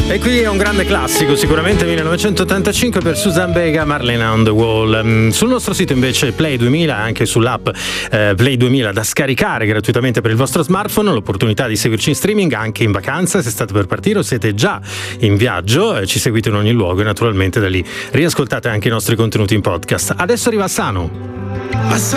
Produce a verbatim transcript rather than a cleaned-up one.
E qui è un grande classico, sicuramente millenovecentottantacinque per Susan Vega, Marlena on the Wall. Sul nostro sito invece Play duemila, anche sull'app eh, Play duemila da scaricare gratuitamente per il vostro smartphone, l'opportunità di seguirci in streaming anche in vacanza, se state per partire o siete già in viaggio, eh, ci seguite in ogni luogo e naturalmente da lì riascoltate anche i nostri contenuti in podcast. Adesso arriva Sano.